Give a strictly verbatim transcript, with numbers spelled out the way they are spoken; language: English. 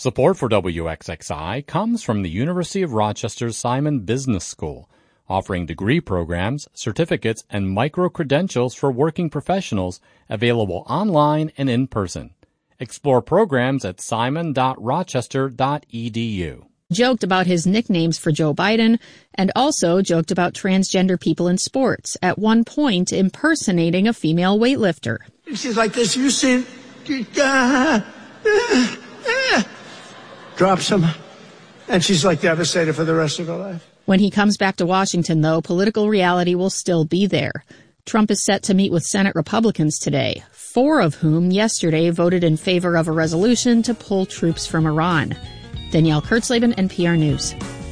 Support for W X X I comes from the University of Rochester's Simon Business School, offering degree programs, certificates, and micro-credentials for working professionals available online and in person. Explore programs at simon dot rochester dot e d u. Joked about his nicknames for Joe Biden and also joked about transgender people in sports, at one point impersonating a female weightlifter. She's like this, you see, uh, uh, uh, drops him, and she's like devastated for the rest of her life. When he comes back to Washington, though, political reality will still be there. Trump is set to meet with Senate Republicans today, four of whom yesterday voted in favor of a resolution to pull troops from Iran. Danielle Kurtzleben, N P R News.